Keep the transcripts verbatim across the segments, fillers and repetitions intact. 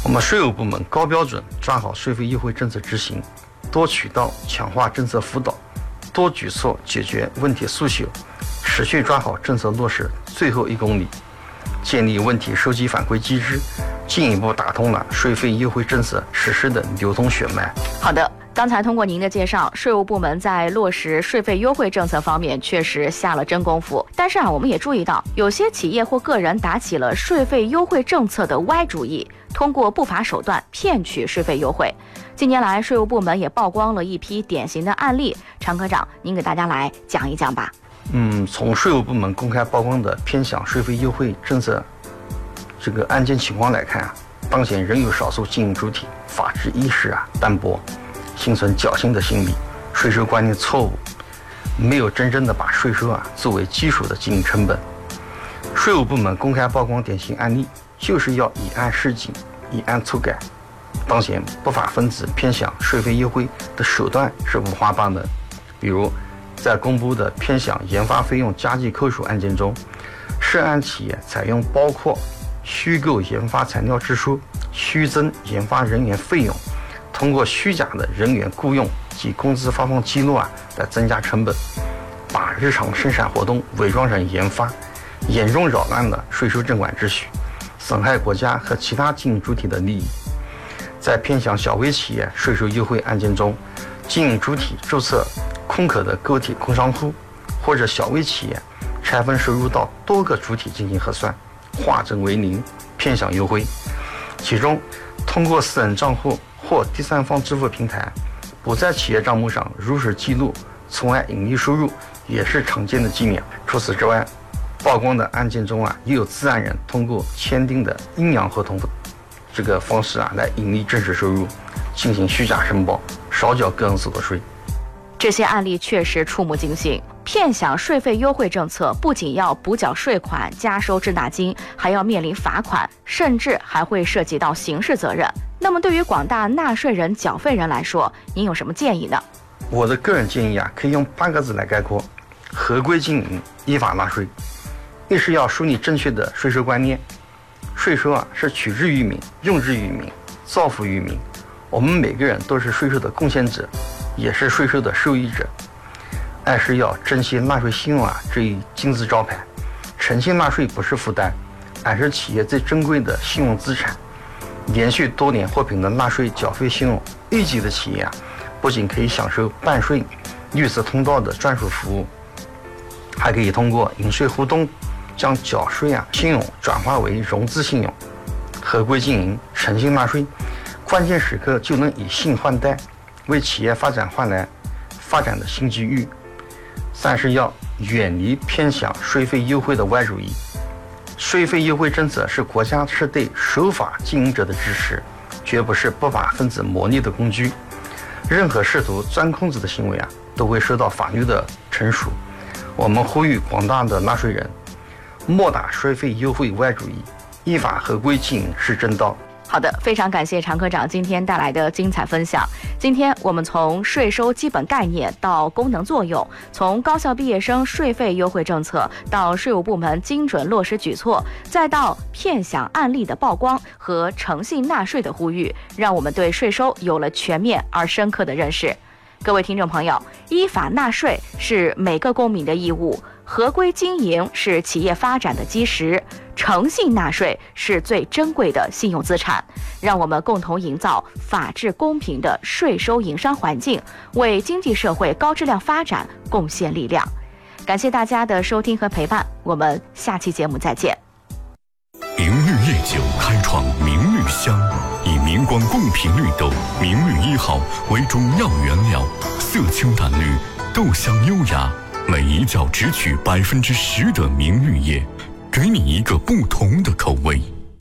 我们税务部门高标准抓好税费优惠政策执行，多渠道强化政策辅导，多举措解决问题诉求，持续抓好政策落实最后一公里，建立问题收集反馈机制，进一步打通了税费优惠政策实施的流通血脉。 好的，刚才通过您的介绍，税务部门在落实税费优惠政策方面确实下了真功夫。但是啊，我们也注意到，有些企业或个人打起了税费优惠政策的歪主意，通过不法手段骗取税费优惠。近年来，税务部门也曝光了一批典型的案例，常科长，您给大家来讲一讲吧。 嗯，从税务部门公开曝光的偏享税费优惠政策这个案件情况来看啊，当前仍有少数经营主体法治意识啊淡薄，心存侥幸的心理，税收观念错误，没有真正的把税收啊作为基础的经营成本。税务部门公开曝光典型案例，就是要以案示警，以案促改。当前不法分子偏享税费优惠的手段是五花八门，比如在公布的偏享研发费用加计扣除案件中，涉案企业采用包括虚构研发材料支出、虚增研发人员费用，通过虚假的人员雇用及工资发放记录啊来增加成本，把日常生产活动伪装成研发，严重扰乱了税收征管秩序，损害国家和其他经营主体的利益。在偏享小微企业税收优惠案件中，经营主体注册空壳的个体工商户或者小微企业拆分收入到多个主体进行核算，化整为零，偏享优惠。其中，通过私人账户或第三方支付平台，不在企业账目上如实记录从外盈利收入，也是常见的伎俩。除此之外，曝光的案件中啊，也有自然人通过签订的阴阳合同这个方式啊来盈利真实收入，进行虚假申报，少缴个人所得税。 这些案例确实触目惊心。骗享税费优惠政策不仅要补缴税款、加收滞纳金，还要面临罚款，甚至还会涉及到刑事责任。那么对于广大纳税人、缴费人来说，您有什么建议呢？ 我的个人建议啊，可以用八个字来概括：合规经营，依法纳税。一是要树立正确的税收观念，税收啊是取之于民、用之于民、造福于民，我们每个人都是税收的贡献者，也是税收的受益者。二是要珍惜纳税信用啊这一金字招牌，诚信纳税不是负担，而是企业最珍贵的信用资产。连续多年获评的纳税缴费信用一级的企业啊，不仅可以享受办税、绿色通道的专属服务，还可以通过营税互动，将缴税啊信用转化为融资信用。合规经营，诚信纳税，关键时刻就能以信换贷，为企业发展换来发展的新机遇。三是要远离偏享税费优惠的歪主意。税费优惠政策是国家是对守法经营者的支持，绝不是不法分子牟利的工具。任何试图钻空子的行为啊，都会受到法律的惩处。我们呼吁广大的纳税人，莫打税费优惠歪主意，依法合规经营是正道。 好的，非常感谢常科长今天带来的精彩分享。今天我们从税收基本概念到功能作用，从高校毕业生税费优惠政策到税务部门精准落实举措，再到骗享案例的曝光和诚信纳税的呼吁，让我们对税收有了全面而深刻的认识。各位听众朋友，依法纳税是每个公民的义务，合规经营是企业发展的基石，诚信纳税是最珍贵的信用资产。让我们共同营造法治公平的税收营商环境，为经济社会高质量发展贡献力量。感谢大家的收听和陪伴，我们下期节目再见。 明绿夜酒开创明绿香，以明光贡品绿豆明绿一号为主要原料，色清淡绿，豆香优雅，每一窖只取百分之十的明绿叶，给你一个不同的口味。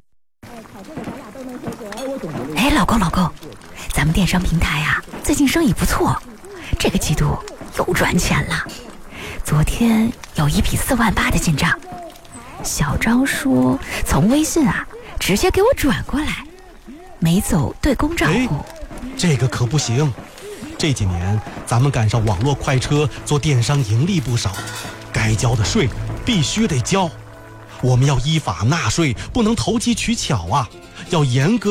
哎，老公老公，咱们电商平台啊，最近生意不错，这个季度又赚钱了。昨天有一笔四万八的进账，小张说从微信啊直接给我转过来，没走对公账户。 这个可不行，这几年咱们赶上网络快车，做电商盈利不少，该交的税必须得交。我们要依法纳税，不能投机取巧啊，要严格